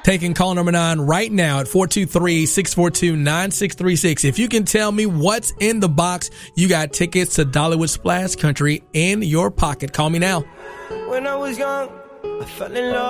Taking call number 9 right now at 423-642-9636. If you can tell me what's in the box, you got tickets to Dollywood Splash Country in your pocket. Call me now. When I was young, I fell in love.